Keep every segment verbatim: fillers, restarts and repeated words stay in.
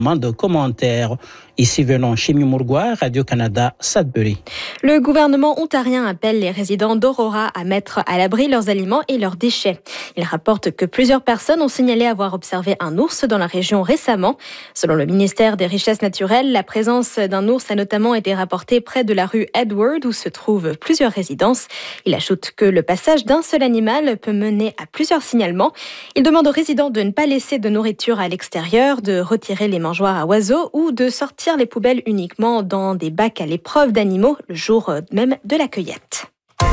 de commentaires. Ici venons Chimie Mourgoua, Radio-Canada, Sudbury. Le gouvernement ontarien appelle les résidents d'Aurora à mettre à l'abri leurs aliments et leurs déchets. Il rapporte que plusieurs personnes ont signalé avoir observé un ours dans la région récemment. Selon le ministère des Richesses naturelles, la présence d'un ours a notamment été rapportée près de la rue Edward où se trouvent plusieurs résidences. Il ajoute que le passage d'un seul animal peut mener à plusieurs signalements. Il demande aux résidents de ne pas laisser de nourriture à l'extérieur, de retirer les mangeoires à oiseaux ou de sortir les poubelles uniquement dans des bacs à l'épreuve d'animaux le jour même de la cueillette.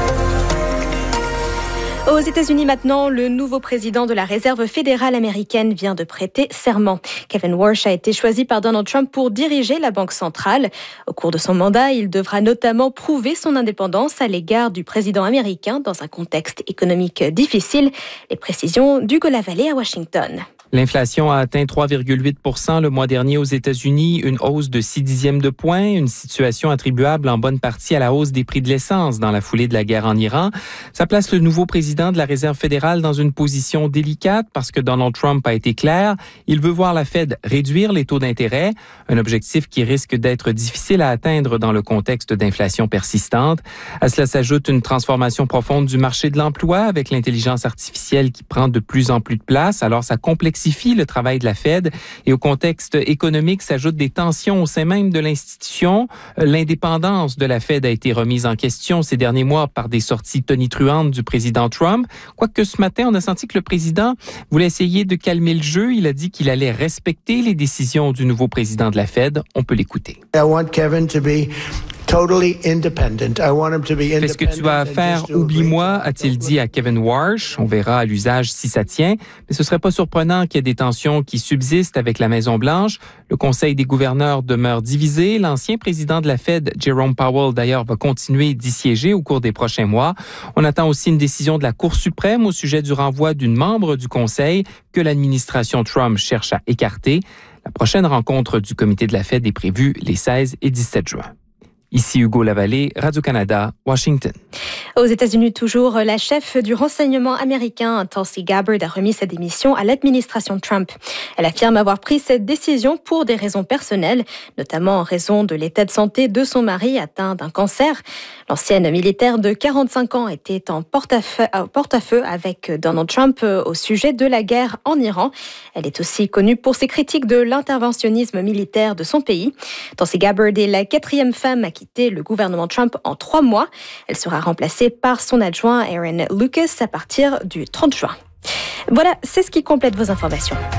Aux États-Unis maintenant, le nouveau président de la Réserve fédérale américaine vient de prêter serment. Kevin Warsh a été choisi par Donald Trump pour diriger la Banque centrale. Au cours de son mandat, il devra notamment prouver son indépendance à l'égard du président américain dans un contexte économique difficile. Les précisions d'Hugo Lavallée à Washington. L'inflation a atteint trois virgule huit pour cent le mois dernier aux États-Unis, une hausse de six dixièmes de point, une situation attribuable en bonne partie à la hausse des prix de l'essence dans la foulée de la guerre en Iran. Ça place le nouveau président de la Réserve fédérale dans une position délicate parce que Donald Trump a été clair. Il veut voir la Fed réduire les taux d'intérêt, un objectif qui risque d'être difficile à atteindre dans le contexte d'inflation persistante. À cela s'ajoute une transformation profonde du marché de l'emploi avec l'intelligence artificielle qui prend de plus en plus de place. Alors ça complexifie le travail de la Fed et au contexte économique s'ajoutent des tensions au sein même de l'institution. L'indépendance de la Fed a été remise en question ces derniers mois par des sorties tonitruantes du président Trump. Quoique ce matin, on a senti que le président voulait essayer de calmer le jeu. Il a dit qu'il allait respecter les décisions du nouveau président de la Fed. On peut l'écouter. I want Kevin to be totally independent. I want him to be independent. Fais ce que tu as à faire, oublie-moi, a-t-il dit à Kevin Warsh. On verra à l'usage si ça tient. Mais ce serait pas surprenant qu'il y ait des tensions qui subsistent avec la Maison-Blanche. Le Conseil des gouverneurs demeure divisé. L'ancien président de la Fed, Jerome Powell, d'ailleurs, va continuer d'y siéger au cours des prochains mois. On attend aussi une décision de la Cour suprême au sujet du renvoi d'une membre du Conseil que l'administration Trump cherche à écarter. La prochaine rencontre du comité de la Fed est prévue les seize et dix-sept juin. Ici Hugo Lavallée, Radio-Canada, Washington. Aux États-Unis toujours, la chef du renseignement américain, Tulsi Gabbard, a remis sa démission à l'administration Trump. Elle affirme avoir pris cette décision pour des raisons personnelles, notamment en raison de l'état de santé de son mari atteint d'un cancer. L'ancienne militaire de quarante-cinq ans était en porte-à-feu, porte-à-feu avec Donald Trump au sujet de la guerre en Iran. Elle est aussi connue pour ses critiques de l'interventionnisme militaire de son pays. Tulsi Gabbard est la quatrième femme à quitter le gouvernement Trump en trois mois. Elle sera remplacée par son adjoint Aaron Lucas à partir du trente juin. Voilà, c'est ce qui complète vos informations.